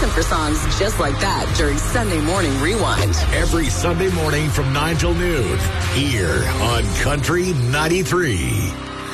listen for songs just like that during Sunday Morning Rewind. Every Sunday morning from 9 till noon here on Country 93.